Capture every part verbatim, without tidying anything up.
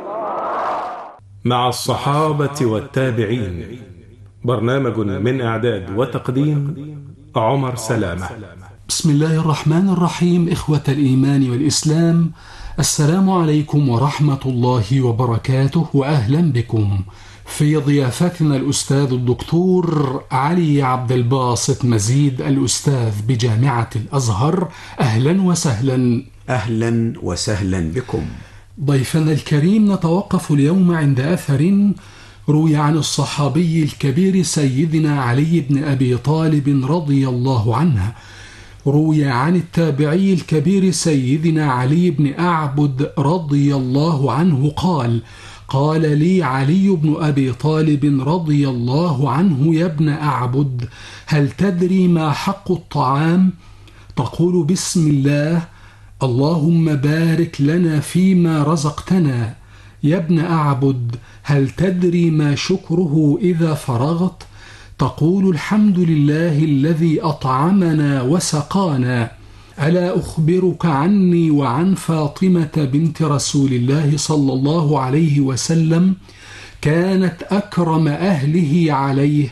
مع الصحابة والتابعين، برنامج من إعداد وتقديم عمر سلامة. بسم الله الرحمن الرحيم. إخوة الإيمان والإسلام، السلام عليكم ورحمة الله وبركاته، وأهلا بكم في ضيافتنا الأستاذ الدكتور علي عبد الباسط مزيد، الأستاذ بجامعة الأزهر. أهلا وسهلا. أهلا وسهلا بكم. ضيفنا الكريم، نتوقف اليوم عند أثر روي عن الصحابي الكبير سيدنا علي بن أبي طالب رضي الله عنه. روي عن التابعي الكبير سيدنا علي بن أعبد رضي الله عنه قال: قال لي علي بن أبي طالب رضي الله عنه: يا ابن أعبد، هل تدري ما حق الطعام؟ تقول بسم الله، اللهم بارك لنا فيما رزقتنا. يا ابن أعبد، هل تدري ما شكره إذا فرغت؟ تقول الحمد لله الذي أطعمنا وسقانا. ألا أخبرك عني وعن فاطمة بنت رسول الله صلى الله عليه وسلم؟ كانت أكرم أهله عليه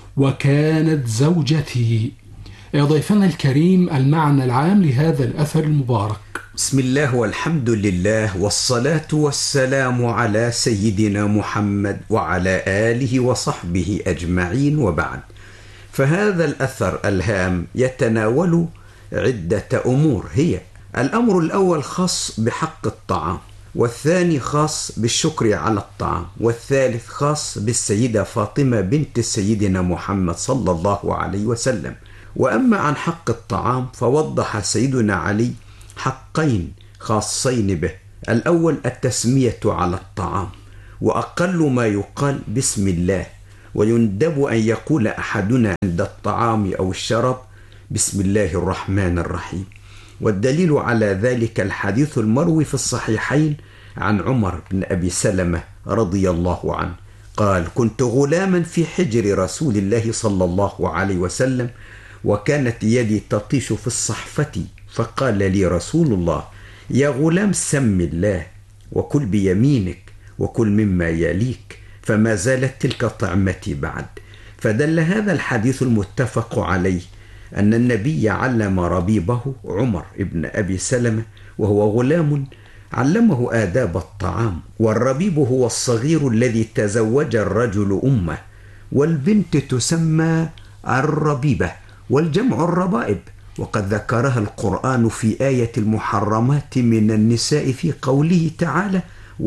وكانت زوجتي. يا ضيفنا الكريم، المعنى العام لهذا الأثر المبارك. بسم الله والحمد لله والصلاة والسلام على سيدنا محمد وعلى آله وصحبه أجمعين، وبعد. فهذا الأثر الهام يتناول عدة أمور، هي: الأمر الأول خاص بحق الطعام، والثاني خاص بالشكر على الطعام، والثالث خاص بالسيدة فاطمة بنت سيدنا محمد صلى الله عليه وسلم. وأما عن حق الطعام فوضح سيدنا علي حقين خاصين به. الأول التسمية على الطعام، وأقل ما يقال بسم الله، ويندب أن يقول أحدنا عند الطعام أو الشراب بسم الله الرحمن الرحيم. والدليل على ذلك الحديث المروي في الصحيحين عن عمر بن أبي سلمة رضي الله عنه قال: كنت غلاما في حجر رسول الله صلى الله عليه وسلم، وكانت يدي تطيش في الصحفة، فقال لي رسول الله: يا غلام سم الله وكل بيمينك وكل مما يليك. فما زالت تلك طعمتي بعد. فدل هذا الحديث المتفق عليه أن النبي علم ربيبه عمر بن أبي سلمة وهو غلام، علمه آداب الطعام. والربيب هو الصغير الذي تزوج الرجل أمه، والبنت تسمى الربيبة، والجمع الربائب. وقد ذكرها القرآن في آية المحرمات من النساء في قوله تعالى: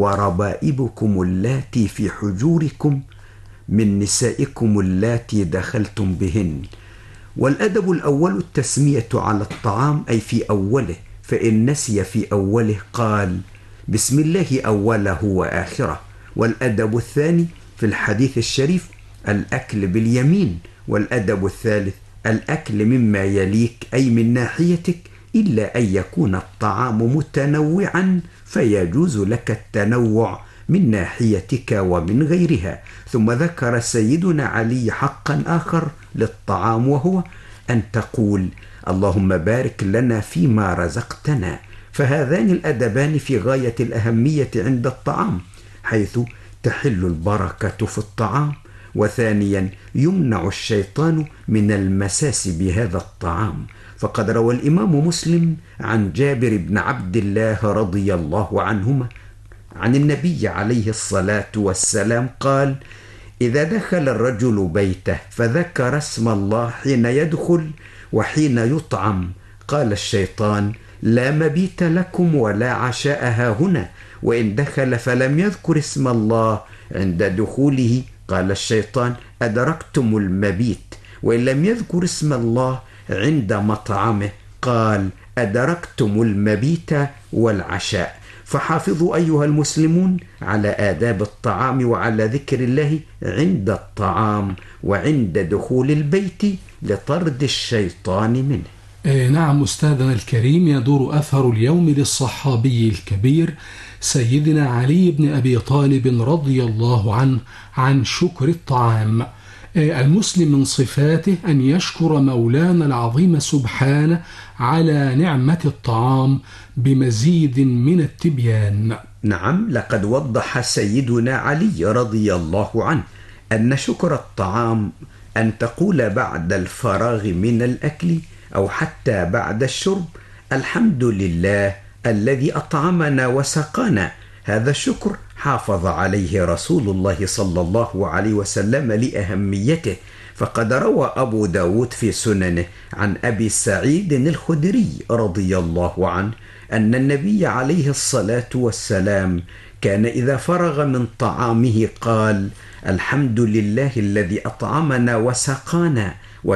وربائبكم اللاتي في حجوركم من نسائكم اللاتي دخلتم بهن. والأدب الأول التسمية على الطعام، أي في أوله، فإن نسي في أوله قال بسم الله أوله وآخره. والأدب الثاني في الحديث الشريف الأكل باليمين. والأدب الثالث الأكل مما يليك، أي من ناحيتك، إلا أن يكون الطعام متنوعا فيجوز لك التنوع من ناحيتك ومن غيرها. ثم ذكر سيدنا علي حقا آخر للطعام، وهو أن تقول اللهم بارك لنا فيما رزقتنا. فهذان الأدبان في غاية الأهمية عند الطعام، حيث تحل البركة في الطعام، وثانيا يمنع الشيطان من المساس بهذا الطعام. فقد روى الإمام مسلم عن جابر بن عبد الله رضي الله عنهما عن النبي عليه الصلاة والسلام قال: إذا دخل الرجل بيته فذكر اسم الله حين يدخل وحين يطعم، قال الشيطان: لا مبيت لكم ولا عشاء هاهنا. وإن دخل فلم يذكر اسم الله عند دخوله، قال الشيطان: أدركتم المبيت. وإن لم يذكر اسم الله عند مطعمه، قال: أدركتم المبيت والعشاء. فحافظوا أيها المسلمون على آداب الطعام وعلى ذكر الله عند الطعام وعند دخول البيت لطرد الشيطان منه. آه نعم أستاذنا الكريم، يدور أثر اليوم للصحابي الكبير سيدنا علي بن أبي طالب رضي الله عنه عن شكر الطعام. المسلم من صفاته أن يشكر مولانا العظيم سبحانه على نعمة الطعام بمزيد من التبيان. نعم، لقد وضح سيدنا علي رضي الله عنه أن شكر الطعام أن تقول بعد الفراغ من الأكل أو حتى بعد الشرب: الحمد لله الذي أطعمنا وسقانا. هذا الشكر حافظ عليه رسول الله صلى الله عليه وسلم لأهميته، فقد روى أبو داود في سننه عن أبي سعيد الخدري رضي الله عنه أن النبي عليه الصلاة والسلام كان إذا فرغ من طعامه قال: الحمد لله الذي أطعمنا وسقانا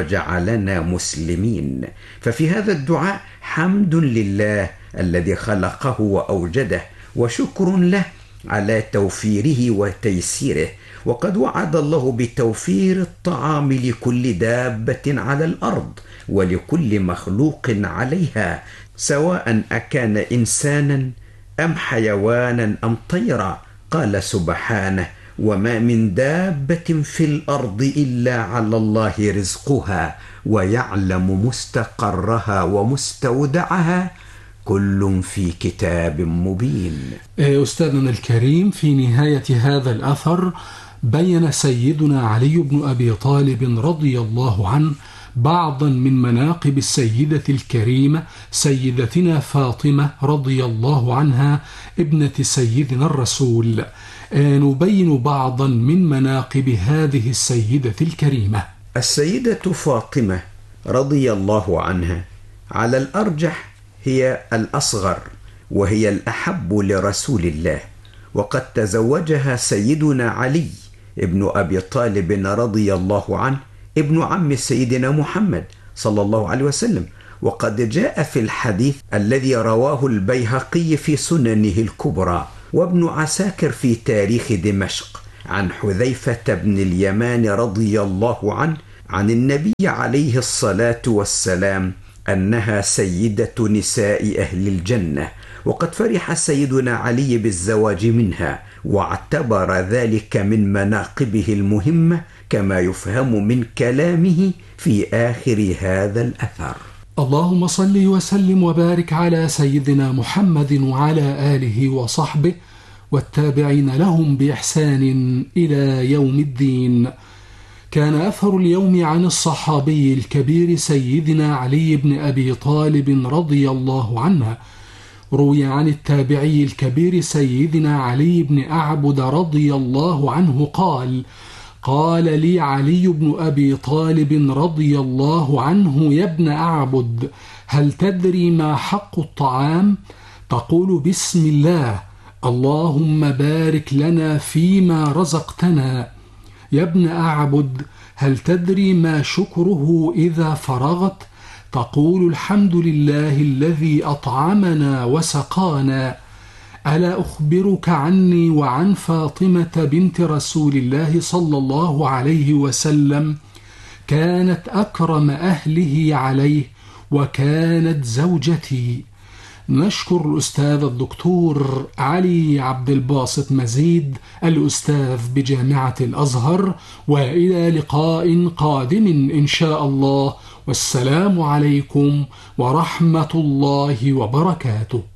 وجعلنا مسلمين. ففي هذا الدعاء حمد لله الذي خلقه وأوجده، وشكر له على توفيره وتيسيره. وقد وعد الله بتوفير الطعام لكل دابة على الأرض ولكل مخلوق عليها، سواء أكان إنسانا أم حيوانا أم طيرا. قال سبحانه: وما من دابة في الأرض إلا على الله رزقها ويعلم مستقرها ومستودعها كل في كتاب مبين. أستاذنا الكريم، في نهاية هذا الأثر بين سيدنا علي بن أبي طالب رضي الله عنه بعضا من مناقب السيدة الكريمة سيدتنا فاطمة رضي الله عنها ابنة سيدنا الرسول. نبين بعضا من مناقب هذه السيدة الكريمة. السيدة فاطمة رضي الله عنها على الأرجح هي الأصغر، وهي الأحب لرسول الله، وقد تزوجها سيدنا علي ابن أبي طالب رضي الله عنه ابن عم سيدنا محمد صلى الله عليه وسلم. وقد جاء في الحديث الذي رواه البيهقي في سننه الكبرى وابن عساكر في تاريخ دمشق عن حذيفة بن اليمان رضي الله عنه عن النبي عليه الصلاة والسلام أنها سيدة نساء أهل الجنة، وقد فرح سيدنا علي بالزواج منها واعتبر ذلك من مناقبه المهمة، كما يفهم من كلامه في آخر هذا الأثر. اللهم صل وسلم وبارك على سيدنا محمد وعلى آله وصحبه والتابعين لهم بإحسان إلى يوم الدين. كان أثر اليوم عن الصحابي الكبير سيدنا علي بن أبي طالب رضي الله عنه. روي عن التابعي الكبير سيدنا علي بن أعبد رضي الله عنه قال: قال لي علي بن أبي طالب رضي الله عنه: يا ابن أعبد، هل تدري ما حق الطعام؟ تقول بسم الله، اللهم بارك لنا فيما رزقتنا. يا ابن أعبد، هل تدري ما شكره إذا فرغت؟ تقول الحمد لله الذي أطعمنا وسقانا. ألا أخبرك عني وعن فاطمة بنت رسول الله صلى الله عليه وسلم؟ كانت أكرم أهله عليه وكانت زوجتي. نشكر الأستاذ الدكتور علي عبد الباسط مزيد الأستاذ بجامعة الأزهر، وإلى لقاء قادم إن شاء الله، والسلام عليكم ورحمة الله وبركاته.